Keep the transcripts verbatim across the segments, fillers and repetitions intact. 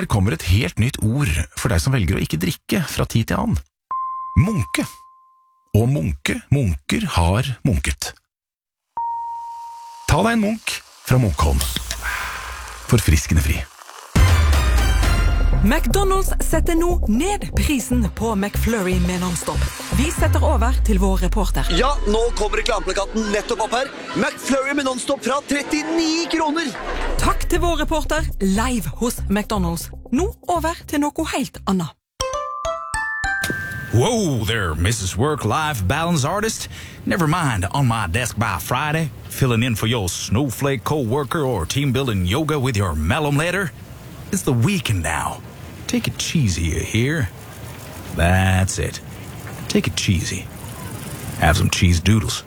Her kommer et helt nytt ord for deg som velger å ikke drikke fra tid til annen. Munke. Og munke, munker har munket. Ta deg en munk fra Munkholm. Forfriskende fri. McDonald's setter nå ned prisen på McFlurry med non-stop. Vi setter over til vår reporter. Ja, nå kommer reklameplakaten nettopp opp her. McFlurry med non-stop fra trettini kroner. Takk til vår reporter, live hos McDonald's. Nå over til noe helt annet. Whoa there, Missus Work-Life Balance Artist. Never mind, on my desk by Friday, filling in for your snowflake co-worker or team-building yoga with your malum letter. It's the weekend now. Take it cheesy, you hear? That's it. Take it cheesy. Have some cheese doodles.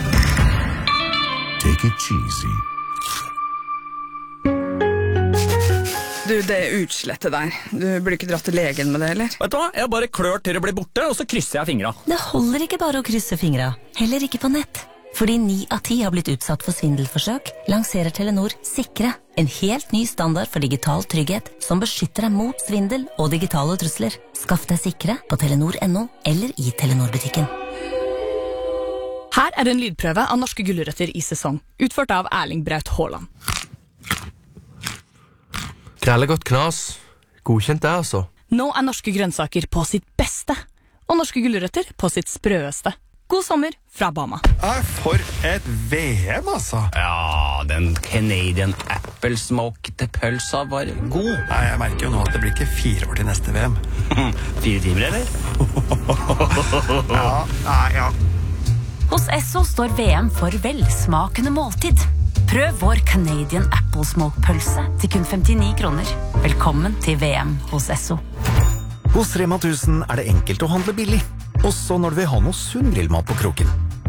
Take it cheesy. Du, det er utslettet der. Du burde ikke dratt til legen med det, eller? Vet du hva? Jeg bare klør til det blir borte, og så krysser jeg fingra. Det holder ikke bare å krysse fingra. Heller ikke på nett. Fordi ni av ti har blitt utsatt for svindelforsøk, lanserer Telenor Sikre, en helt ny standard for digital trygghet som beskytter deg mot svindel og digitale trusler. Skaff deg Sikre på telenor punktum no eller i Telenor-butikken. Her er en lydprøve av norske gulrøtter i sesong, utført av Erling Braut Haaland. Krellegodt knas. Godkjent det, altså. Nå er norske grønnsaker på sitt beste, og norske gulrøtter på sitt sprøeste. God sommer fra Bama. For et V M, altså. Ja, den Canadian Apple Smoked pølsa var god. Nei, jeg merker jo nå at det blir ikke fire år til neste V M. Fire timer, eller? Ja, nei, ja. Hos Esso står V M for velsmakende måltid. Prøv vår Canadian Apple Smoke pølse til kun femtini kroner. Velkommen til V M hos Esso. Hos Rema tusen er det enkelt å handle billig, også når du vil ha noe sunn grillmat på kroken.